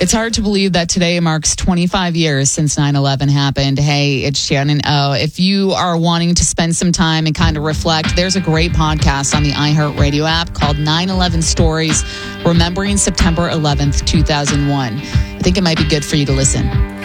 It's hard to believe that today marks 25 years since 9/11 happened. Hey, it's Shannon O. If you are wanting to spend some time and kind of reflect, there's a great podcast on the iHeartRadio app called 9/11 Stories, Remembering September 11th, 2001. I think it might be good for you to listen.